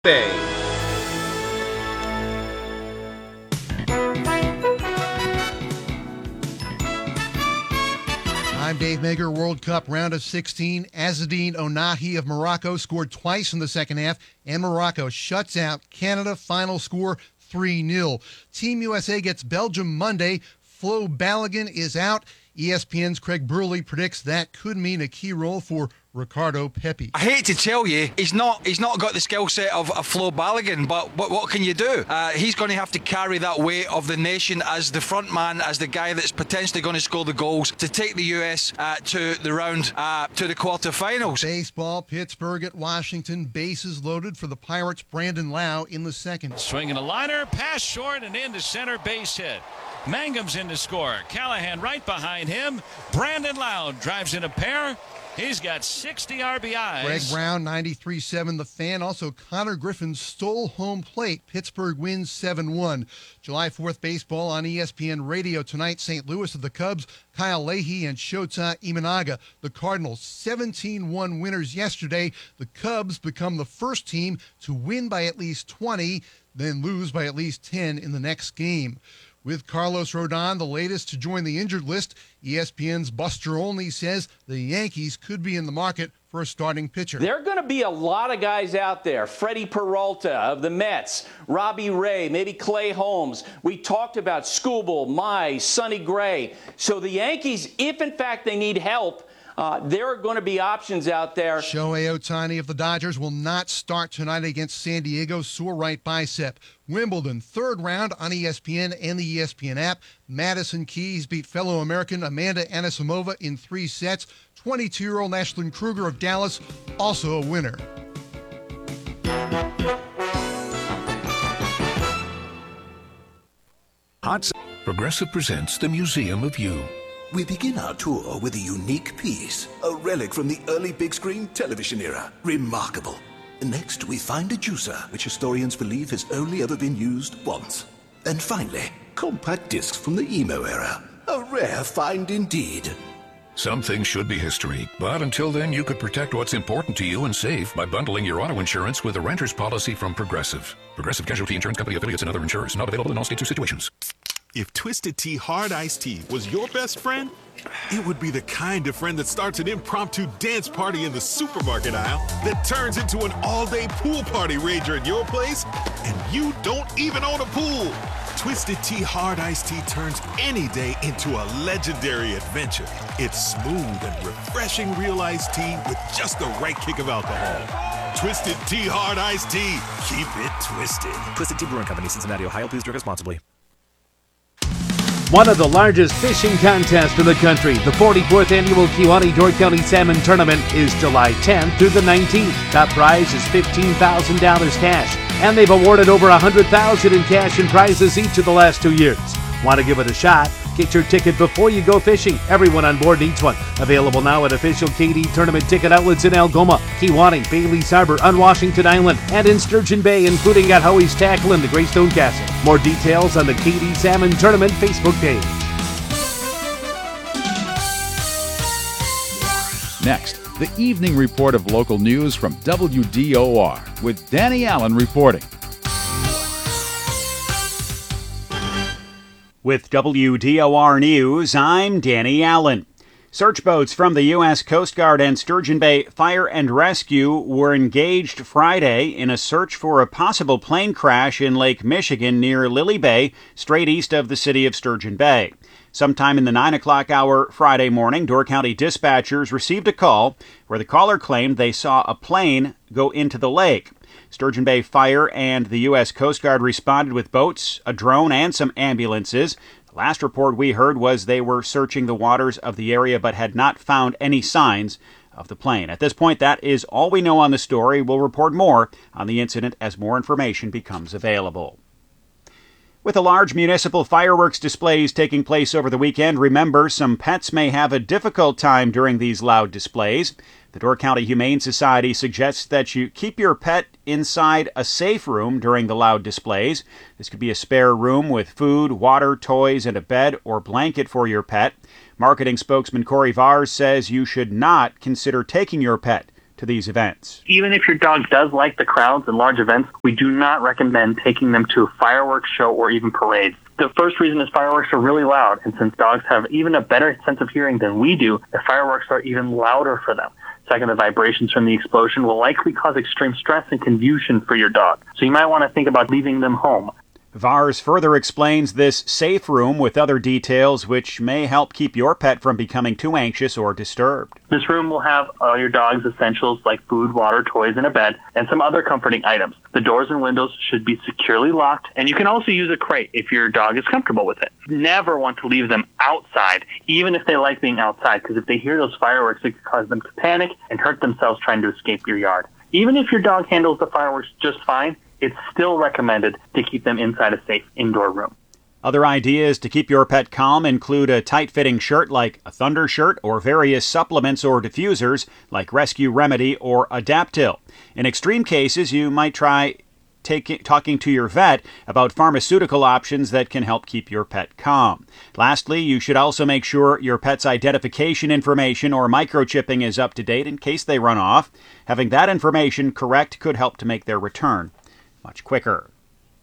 Bay. I'm Dave Mager. World Cup round of 16. Azzedine Ounahi of Morocco scored twice in the second half, and Morocco shuts out Canada. Final score 3-0. Team USA gets Belgium Monday. Flo Balogun is out. ESPN's Craig Burley predicts that could mean a key role for Ricardo Pepi. I hate to tell you, he's not got the skill set of Flo Balogun, but what can you do? He's going to have to carry that weight of the nation as the front man, as the guy that's potentially going to score the goals to take the US to the round, to the quarterfinals. Baseball, Pittsburgh at Washington. Bases loaded for the Pirates. Brandon Lau in the second. Swinging a liner, pass short and into center, base hit. Mangum's in to score. Callahan right behind him. Brandon Lau drives in a pair. He's got 60 RBIs. Greg Brown, 93-7 the Fan. Also, Connor Griffin stole home plate. Pittsburgh wins 7-1. July 4th baseball on ESPN Radio tonight. St. Louis of the Cubs, Kyle Leahy and Shota Imanaga. The Cardinals 17-1 winners yesterday. The Cubs become the first team to win by at least 20, then lose by at least 10 in the next game. With Carlos Rodon, the latest to join the injured list, ESPN's Buster Olney says the Yankees could be in the market for a starting pitcher. There are going to be a lot of guys out there. Freddie Peralta of the Mets, Robbie Ray, maybe Clay Holmes. We talked about Skubal, Mize, Sonny Gray. So the Yankees, if in fact they need help, there are going to be options out there. Shohei Ohtani of the Dodgers will not start tonight against San Diego. Sore right bicep. Wimbledon, third round on ESPN and the ESPN app. Madison Keys beat fellow American Amanda Anisimova in 3 sets. 22-year-old Ashlyn Kruger of Dallas, also a winner. Progressive presents The Museum of You. We begin our tour with a unique piece, a relic from the early big screen television era. Remarkable. Next, we find a juicer, which historians believe has only ever been used once. And finally, compact discs from the emo era. A rare find indeed. Some things should be history, but until then you could protect what's important to you and save by bundling your auto insurance with a renter's policy from Progressive. Progressive Casualty Insurance Company affiliates and other insurers. Not available in all states or situations. If Twisted Tea Hard Iced Tea was your best friend, it would be the kind of friend that starts an impromptu dance party in the supermarket aisle that turns into an all-day pool party rager at your place, and you don't even own a pool. Twisted Tea Hard Iced Tea turns any day into a legendary adventure. It's smooth and refreshing real iced tea with just the right kick of alcohol. Twisted Tea Hard Iced Tea. Keep it twisted. Twisted Tea Brewing Company, Cincinnati, Ohio. Please drink responsibly. One of the largest fishing contests in the country, the 44th annual Kewaunee-Door County Salmon Tournament is July 10th through the 19th. Top prize is $15,000 cash, and they've awarded over $100,000 in cash and prizes each of the last 2 years. Want to give it a shot? Get your ticket before you go fishing. Everyone on board needs one. Available now at official KD Tournament ticket outlets in Algoma, Kewaunee, Bailey's Harbor, on Washington Island, and in Sturgeon Bay, including at Howie's Tackle and the Greystone Castle. More details on the KD Salmon Tournament Facebook page. Next, the evening report of local news from WDOR with Danny Allen reporting. With WDOR News, I'm Danny Allen. Search boats from the U.S. Coast Guard and Sturgeon Bay Fire and Rescue were engaged Friday in a search for a possible plane crash in Lake Michigan near Lily Bay, straight east of the city of Sturgeon Bay. Sometime in the 9 o'clock hour Friday morning, Door County dispatchers received a call where the caller claimed they saw a plane go into the lake. Sturgeon Bay Fire and the U.S. Coast Guard responded with boats, a drone, and some ambulances. The last report we heard was they were searching the waters of the area but had not found any signs of the plane. At this point, that is all we know on the story. We'll report more on the incident as more information becomes available. With the large municipal fireworks displays taking place over the weekend, remember, some pets may have a difficult time during these loud displays. The Door County Humane Society suggests that you keep your pet inside a safe room during the loud displays. This could be a spare room with food, water, toys, and a bed or blanket for your pet. Marketing spokesman Corey Vars says you should not consider taking your pet to these events. Even if your dog does like the crowds and large events, we do not recommend taking them to a fireworks show or even parades. The first reason is fireworks are really loud, and since dogs have even a better sense of hearing than we do, the fireworks are even louder for them. Second, the vibrations from the explosion will likely cause extreme stress and confusion for your dog, so you might want to think about leaving them home. VARS further explains this safe room with other details which may help keep your pet from becoming too anxious or disturbed. This room will have all your dog's essentials like food, water, toys, and a bed, and some other comforting items. The doors and windows should be securely locked, and you can also use a crate if your dog is comfortable with it. Never want to leave them outside, even if they like being outside, because if they hear those fireworks, it could cause them to panic and hurt themselves trying to escape your yard. Even if your dog handles the fireworks just fine, it's still recommended to keep them inside a safe indoor room. Other ideas to keep your pet calm include a tight-fitting shirt like a Thunder shirt or various supplements or diffusers like Rescue Remedy or Adaptil. In extreme cases, you might try talking to your vet about pharmaceutical options that can help keep your pet calm. Lastly, you should also make sure your pet's identification information or microchipping is up to date in case they run off. Having that information correct could help to make their return much quicker.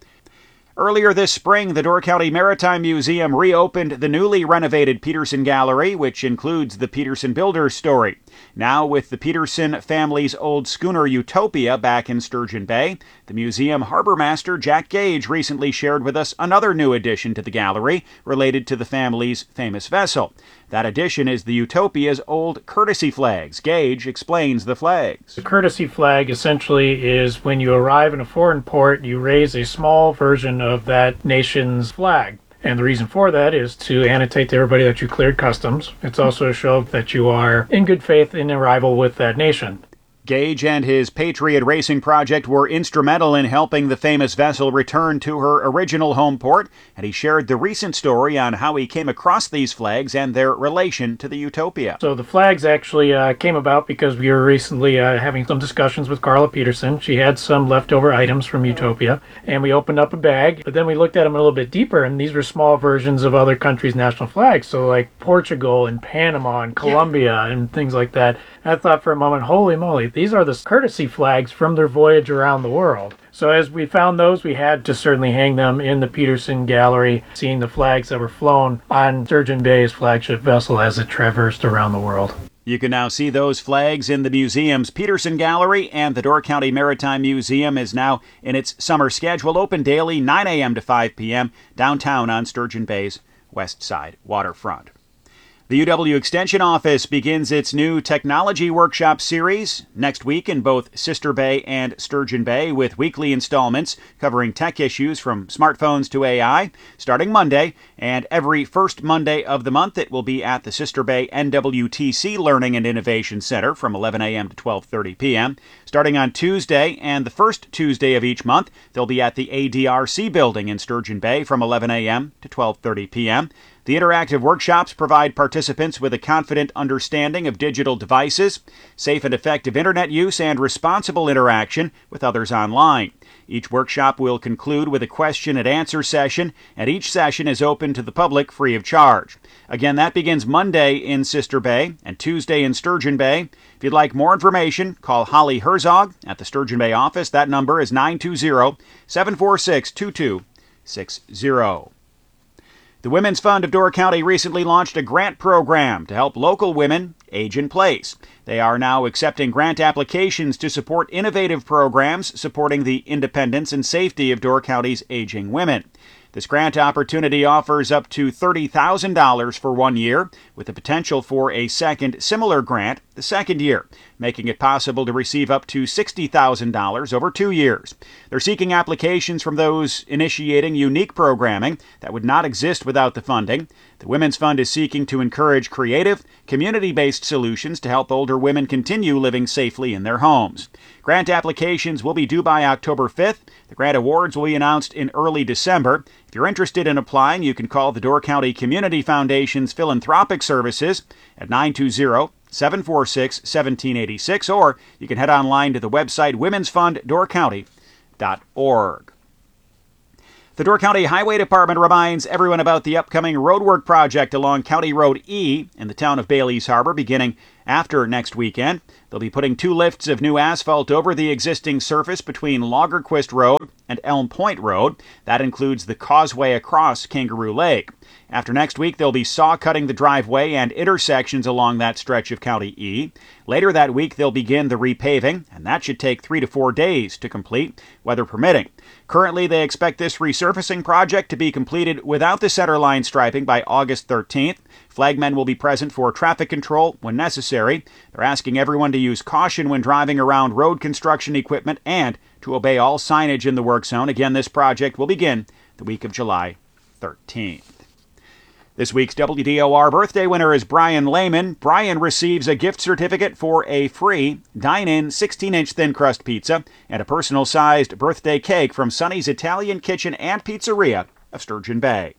Earlier this spring, the Door County Maritime Museum reopened the newly renovated Peterson Gallery, which includes the Peterson Builders story. Now, with the Peterson family's old schooner Utopia back in Sturgeon Bay, the museum harbor master Jack Gage recently shared with us another new addition to the gallery related to the family's famous vessel. That addition is the Utopia's old courtesy flags. Gage explains the flags. The courtesy flag essentially is when you arrive in a foreign port, you raise a small version of that nation's flag. And the reason for that is to annotate to everybody that you cleared customs. It's also a show that you are in good faith in arrival with that nation. Gage and his Patriot Racing project were instrumental in helping the famous vessel return to her original home port, and he shared the recent story on how he came across these flags and their relation to the Utopia. So the flags actually came about because we were recently having some discussions with Carla Peterson. She had some leftover items from Utopia, and we opened up a bag, but then we looked at them a little bit deeper, and these were small versions of other countries' national flags, so like Portugal and Panama and Colombia and things like that. And I thought for a moment, holy moly, these are the courtesy flags from their voyage around the world. So as we found those, we had to certainly hang them in the Peterson Gallery, seeing the flags that were flown on Sturgeon Bay's flagship vessel as it traversed around the world. You can now see those flags in the museum's Peterson Gallery, and the Door County Maritime Museum is now in its summer schedule, open daily 9 a.m. to 5 p.m. downtown on Sturgeon Bay's west side waterfront. The UW Extension Office begins its new technology workshop series next week in both Sister Bay and Sturgeon Bay, with weekly installments covering tech issues from smartphones to AI, starting Monday, and every first Monday of the month it will be at the Sister Bay NWTC Learning and Innovation Center from 11 a.m. to 12:30 p.m. Starting on Tuesday and the first Tuesday of each month, they'll be at the ADRC building in Sturgeon Bay from 11 a.m. to 12:30 p.m. The interactive workshops provide participants with a confident understanding of digital devices, safe and effective internet use, and responsible interaction with others online. Each workshop will conclude with a question and answer session, and each session is open to the public free of charge. Again, that begins Monday in Sister Bay and Tuesday in Sturgeon Bay. If you'd like more information, call Holly Herzog at the Sturgeon Bay office. That number is 920-746-2260. The Women's Fund of Door County recently launched a grant program to help local women age in place. They are now accepting grant applications to support innovative programs supporting the independence and safety of Door County's aging women. This grant opportunity offers up to $30,000 for 1 year, with the potential for a second similar grant the second year, making it possible to receive up to $60,000 over 2 years. They're seeking applications from those initiating unique programming that would not exist without the funding. The Women's Fund is seeking to encourage creative, community-based solutions to help older women continue living safely in their homes. Grant applications will be due by October 5th. The grant awards will be announced in early December. If you're interested in applying, you can call the Door County Community Foundation's Philanthropic Services at 920-746-1786, or you can head online to the website womensfunddoorcounty.org. The Door County Highway Department reminds everyone about the upcoming roadwork project along County Road E in the town of Bailey's Harbor beginning After next weekend, they'll be putting 2 lifts of new asphalt over the existing surface between Lagerquist Road and Elm Point Road. That includes the causeway across Kangaroo Lake. After next week, they'll be saw-cutting the driveway and intersections along that stretch of County E. Later that week, they'll begin the repaving, and that should take 3 to 4 days to complete, weather permitting. Currently, they expect this resurfacing project to be completed without the centerline striping by August 13th. Flagmen will be present for traffic control when necessary. They're asking everyone to use caution when driving around road construction equipment and to obey all signage in the work zone. Again, this project will begin the week of July 13th. This week's WDOR birthday winner is Brian Lehman. Brian receives a gift certificate for a free dine-in 16-inch thin crust pizza and a personal-sized birthday cake from Sonny's Italian Kitchen and Pizzeria of Sturgeon Bay.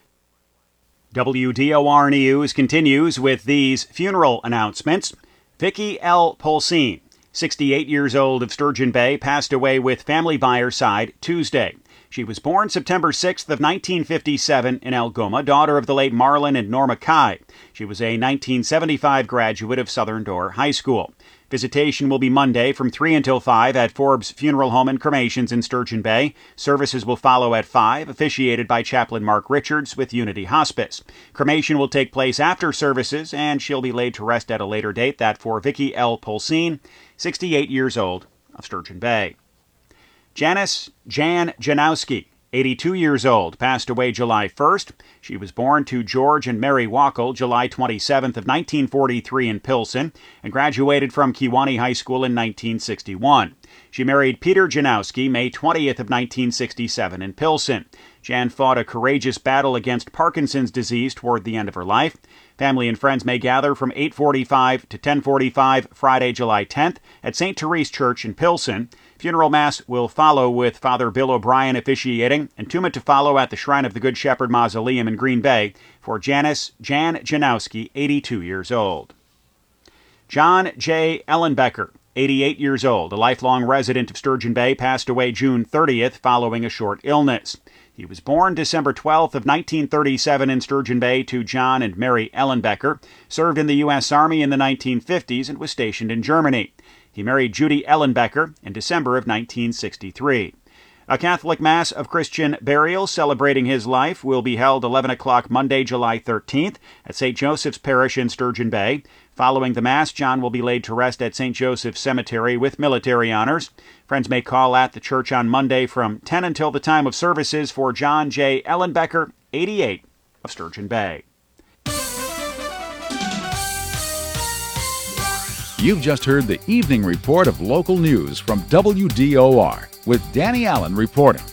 WDOR News continues with these funeral announcements. Vicki L. Polsine, 68 years old of Sturgeon Bay, passed away with family by her side Tuesday. She was born September 6th of 1957 in Algoma, daughter of the late Marlon and Norma Kai. She was a 1975 graduate of Southern Door High School. Visitation will be Monday from 3 until 5 at Forbes Funeral Home and Cremations in Sturgeon Bay. Services will follow at 5, officiated by Chaplain Mark Richards with Unity Hospice. Cremation will take place after services, and she'll be laid to rest at a later date. That for Vicki L. Polsine, 68 years old of Sturgeon Bay. Janice Jan Janowski, 82 years old, passed away July 1st. She was born to George and Mary Wackel July 27th of 1943 in Pilsen and graduated from Kewanee High School in 1961. She married Peter Janowski May 20th of 1967 in Pilsen. Jan fought a courageous battle against Parkinson's disease toward the end of her life. Family and friends may gather from 8:45 to 10:45 Friday, July 10th at St. Therese Church in Pilsen. Funeral Mass will follow with Father Bill O'Brien officiating, entombment to follow at the Shrine of the Good Shepherd Mausoleum in Green Bay for Janice Jan Janowski, 82 years old. John J. Ellenbecker, 88 years old, a lifelong resident of Sturgeon Bay, passed away June 30th following a short illness. He was born December 12th of 1937 in Sturgeon Bay to John and Mary Ellenbecker, served in the U.S. Army in the 1950s and was stationed in Germany. He married Judy Ellenbecker in December of 1963. A Catholic Mass of Christian burial celebrating his life will be held 11 o'clock Monday, July 13th at St. Joseph's Parish in Sturgeon Bay. Following the Mass, John will be laid to rest at St. Joseph's Cemetery with military honors. Friends may call at the church on Monday from 10 until the time of services for John J. Ellenbecker, 88, of Sturgeon Bay. You've just heard the evening report of local news from WDOR with Danny Allen reporting.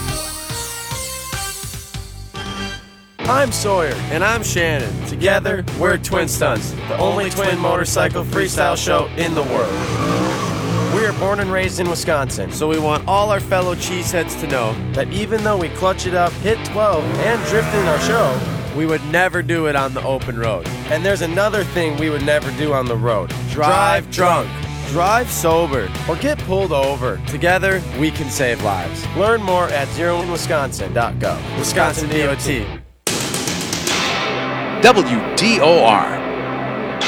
I'm Sawyer. And I'm Shannon. Together, we're Twin Stunts, the only twin motorcycle freestyle show in the world. We are born and raised in Wisconsin, so we want all our fellow cheeseheads to know that even though we clutch it up, hit 12, and drift in our show, we would never do it on the open road. And there's another thing we would never do on the road. Drive drunk. Drive sober. Or get pulled over. Together, we can save lives. Learn more at zeroinwisconsin.gov. Wisconsin DOT. WDOR.